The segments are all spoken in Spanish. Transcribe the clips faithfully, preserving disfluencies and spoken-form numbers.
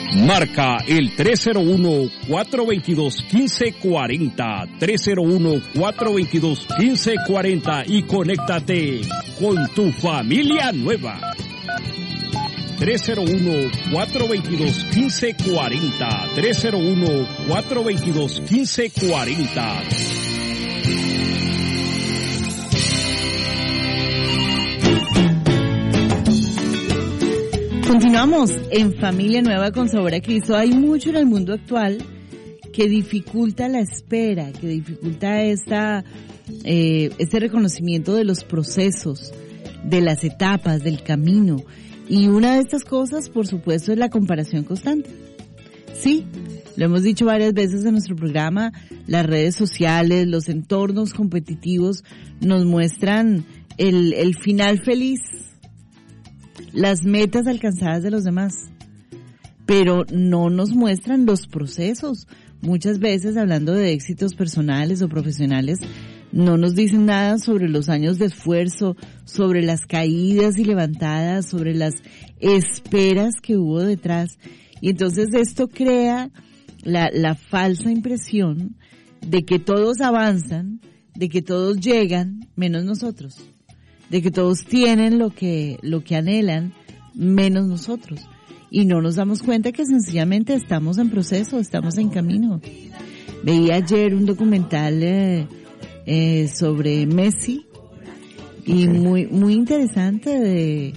Marca el tres cero uno, cuatro dos dos, uno cinco cuatro cero, tres cero uno, cuatro dos dos, uno cinco cuatro cero y conéctate con tu familia nueva. tres cero uno, cuatro dos dos, uno cinco cuatro cero, tres cero uno, cuatro dos dos, uno cinco cuatro cero. Continuamos en Familia Nueva con Sabor a Cristo. Hay mucho en el mundo actual que dificulta la espera, que dificulta esta, eh, este reconocimiento de los procesos, de las etapas, del camino. Y una de estas cosas, por supuesto, es la comparación constante. Sí, lo hemos dicho varias veces en nuestro programa, las redes sociales, los entornos competitivos nos muestran el, el final feliz, las metas alcanzadas de los demás, pero no nos muestran los procesos. Muchas veces, hablando de éxitos personales o profesionales, no nos dicen nada sobre los años de esfuerzo, sobre las caídas y levantadas, sobre las esperas que hubo detrás. Y entonces esto crea la, la falsa impresión de que todos avanzan, de que todos llegan, menos nosotros. De que todos tienen lo que, lo que anhelan, menos nosotros. Y no nos damos cuenta que sencillamente estamos en proceso, estamos en camino. Veía ayer un documental eh, eh, sobre Messi y muy, muy interesante de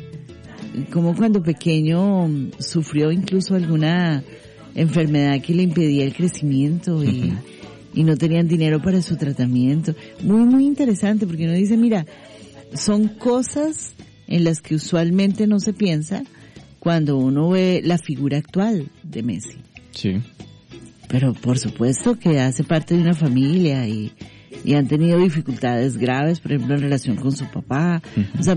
cómo cuando pequeño sufrió incluso alguna enfermedad que le impedía el crecimiento y, uh-huh. y no tenían dinero para su tratamiento. Muy, muy interesante porque uno dice, mira, son cosas en las que usualmente no se piensa cuando uno ve la figura actual de Messi. Sí. Pero por supuesto que hace parte de una familia y, y han tenido dificultades graves, por ejemplo, en relación con su papá. Uh-huh. O sea,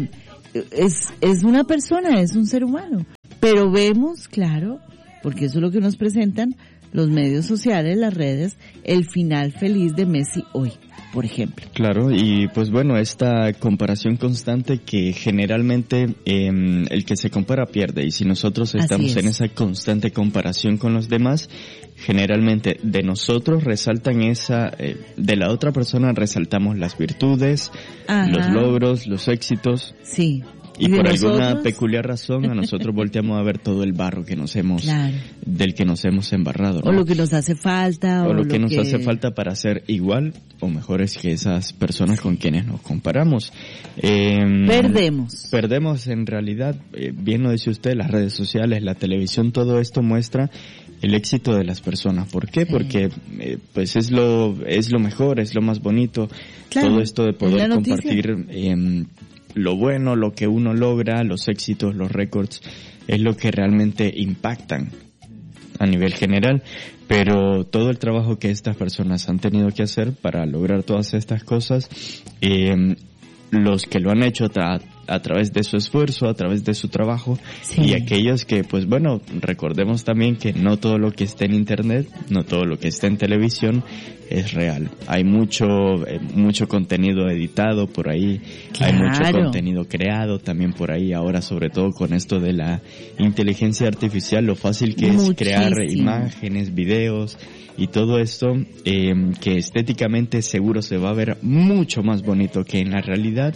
es, es una persona, es un ser humano. Pero vemos, claro, porque eso es lo que nos presentan los medios sociales, las redes, el final feliz de Messi hoy, por ejemplo. Claro, y pues bueno, esta comparación constante que generalmente eh, el que se compara pierde, y si nosotros estamos en esa constante comparación con los demás, generalmente de nosotros resaltan esa, eh, de la otra persona resaltamos las virtudes, ajá, los logros, los éxitos. Sí. Y, y por alguna nosotros? peculiar razón a nosotros volteamos a ver todo el barro que nos hemos, claro, del que nos hemos embarrado, ¿no? O lo que nos hace falta. O, o lo que lo nos que... hace falta para ser igual o mejores que esas personas con quienes nos comparamos. Eh, perdemos. Perdemos en realidad, eh, bien lo dice usted, las redes sociales, la televisión, todo esto muestra el éxito de las personas. ¿Por qué? Sí. Porque eh, pues es lo, es lo mejor, es lo más bonito, claro, todo esto de poder compartir eh, lo bueno, lo que uno logra, los éxitos, los récords, es lo que realmente impactan a nivel general. Pero todo el trabajo que estas personas han tenido que hacer para lograr todas estas cosas, eh, los que lo han hecho a, a través de su esfuerzo, a través de su trabajo, sí, y aquellos que, pues bueno, recordemos también que no todo lo que está en internet, no todo lo que está en televisión es real. Hay mucho, eh, mucho contenido editado por ahí, claro, hay mucho contenido creado también por ahí, ahora sobre todo con esto de la inteligencia artificial, lo fácil que Muchísimo. es crear imágenes, videos, y todo esto eh, que estéticamente seguro se va a ver mucho más bonito que en la realidad.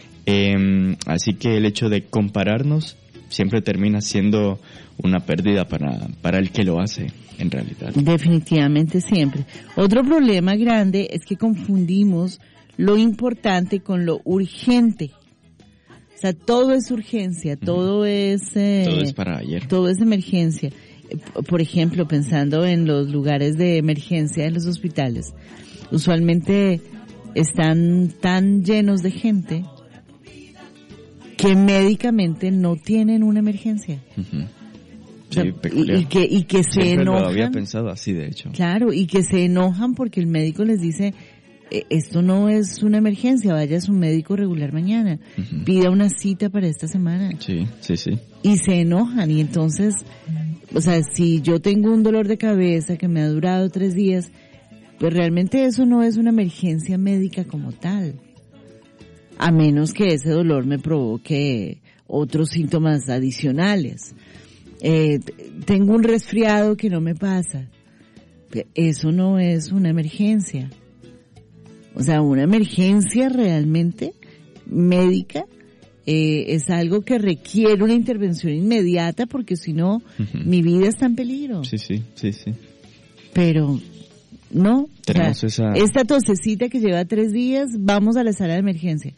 Eh, así que el hecho de compararnos siempre termina siendo una pérdida para, para el que lo hace, en realidad. Definitivamente siempre. Otro problema grande es que confundimos lo importante con lo urgente. O sea, todo es urgencia, todo uh-huh. es... Eh, todo es para ayer. Todo es emergencia. Por ejemplo, pensando en los lugares de emergencia en los hospitales, usualmente están tan llenos de gente que médicamente no tienen una emergencia. Uh-huh. O sea, sí, peculiar. Y, y que, y que se Siempre enojan. Lo había pensado así, de hecho. Claro, y que se enojan porque el médico les dice, esto no es una emergencia, vaya a su médico regular mañana, uh-huh. pida una cita para esta semana. Sí, sí, sí. Y se enojan, y entonces, o sea, si yo tengo un dolor de cabeza que me ha durado tres días, pues realmente eso no es una emergencia médica como tal. A menos que ese dolor me provoque otros síntomas adicionales. eh, tengo un resfriado que no me pasa. Eso no es una emergencia. O sea, una emergencia realmente médica eh, es algo que requiere una intervención inmediata, porque si no, uh-huh. mi vida está en peligro. Sí, sí, sí, sí. Pero no, tenemos o sea, esa... esta tosecita que lleva tres días, vamos a la sala de emergencia.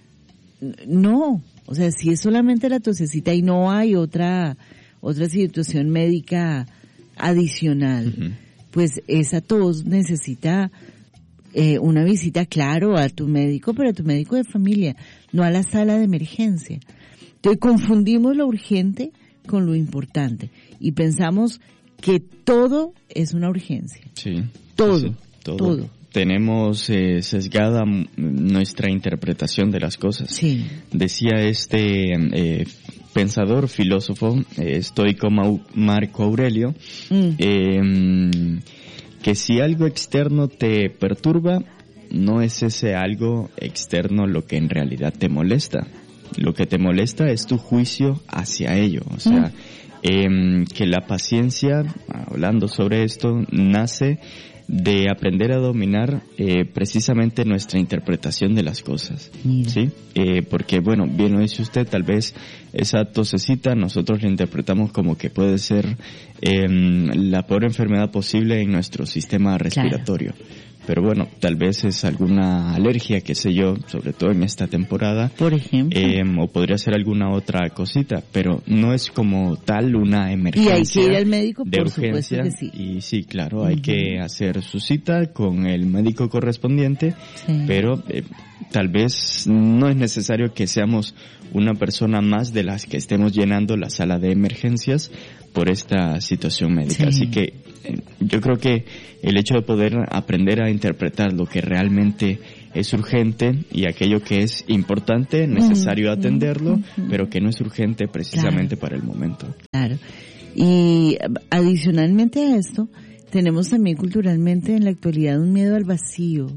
No, o sea, si es solamente la tosecita y no hay otra otra situación médica adicional, uh-huh. pues esa tos necesita eh, una visita, claro, a tu médico, pero a tu médico de familia, no a la sala de emergencia. Entonces confundimos lo urgente con lo importante y pensamos que todo es una urgencia. Sí. Todo, sí, sí, todo. todo. Tenemos eh, sesgada nuestra interpretación de las cosas. Sí. Decía este eh, pensador, filósofo, eh, estoico Marco Aurelio, mm. eh, que si algo externo te perturba, no es ese algo externo lo que en realidad te molesta. Lo que te molesta es tu juicio hacia ello. O sea, mm. eh, que la paciencia, hablando sobre esto, nace de aprender a dominar eh, precisamente nuestra interpretación de las cosas. Mira. ¿Sí? Eh, porque, bueno, bien lo dice usted, tal vez esa tosecita nosotros la interpretamos como que puede ser eh, la peor enfermedad posible en nuestro sistema respiratorio. Claro. Pero bueno, tal vez es alguna alergia, qué sé yo, sobre todo en esta temporada. Por ejemplo. Eh, o podría ser alguna otra cosita, pero no es como tal una emergencia. Y hay que ir al médico, de por urgencia, supuesto que sí. Y sí, claro, hay uh-huh. que hacer su cita con el médico correspondiente, sí. pero eh, tal vez no es necesario que seamos una persona más de las que estemos llenando la sala de emergencias por esta situación médica. Sí. Así que eh, yo creo que el hecho de poder aprender a interpretar lo que realmente es urgente y aquello que es importante, necesario uh-huh. atenderlo, uh-huh. pero que no es urgente precisamente claro. para el momento. Claro. Y adicionalmente a esto, tenemos también culturalmente en la actualidad un miedo al vacío.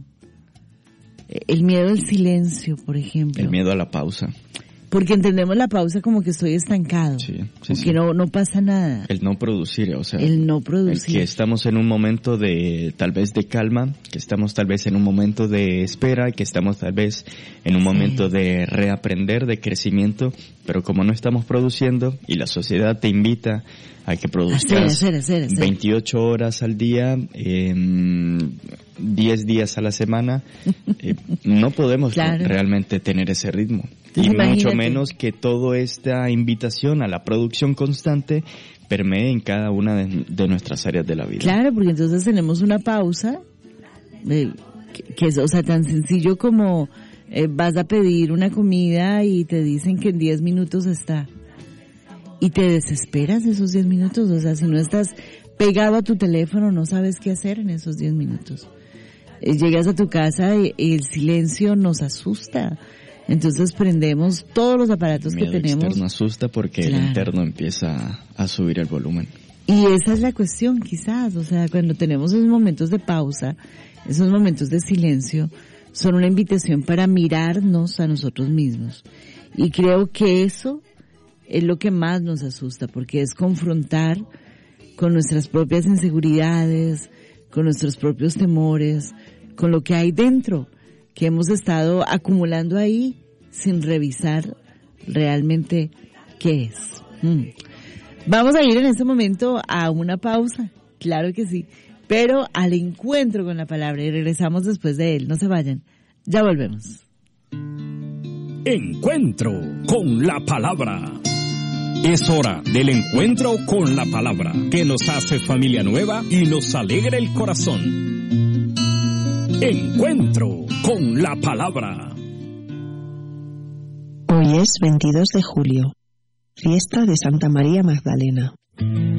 El miedo al silencio, por ejemplo. El miedo a la pausa. Porque entendemos la pausa como que estoy estancado. Sí, sí, que sí. no, no pasa nada. El no producir, o sea. El no producir. El que estamos en un momento de, tal vez de calma, que estamos tal vez en un momento de espera, que estamos tal vez en un sí. momento de reaprender, de crecimiento, pero como no estamos produciendo y la sociedad te invita a que produzcas hacer, hacer, hacer. veintiocho horas al día, eh, diez días a la semana, eh, no podemos claro. realmente tener ese ritmo. Y Imagínate. mucho menos que toda esta invitación a la producción constante permee en cada una de, de nuestras áreas de la vida. Claro, porque entonces tenemos una pausa, eh, que, que es, o sea, tan sencillo como eh, vas a pedir una comida y te dicen que en diez minutos está. Y te desesperas esos diez minutos, o sea, si no estás pegado a tu teléfono, no sabes qué hacer en esos diez minutos. Eh, llegas a tu casa y, y el silencio nos asusta. Entonces prendemos todos los aparatos que tenemos. El externo asusta porque claro. el interno empieza a subir el volumen. Y esa es la cuestión, quizás, o sea, cuando tenemos esos momentos de pausa, esos momentos de silencio, son una invitación para mirarnos a nosotros mismos. Y creo que eso es lo que más nos asusta, porque es confrontar con nuestras propias inseguridades, con nuestros propios temores, con lo que hay dentro, que hemos estado acumulando ahí sin revisar realmente qué es. Mm. Vamos a ir en este momento a una pausa, claro que sí, pero al encuentro con la palabra y regresamos después de él. No se vayan, ya volvemos. Encuentro con la palabra. Es hora del encuentro con la palabra, que nos hace familia nueva y nos alegra el corazón. Encuentro con la palabra. Hoy es veintidós de julio, fiesta de Santa María Magdalena.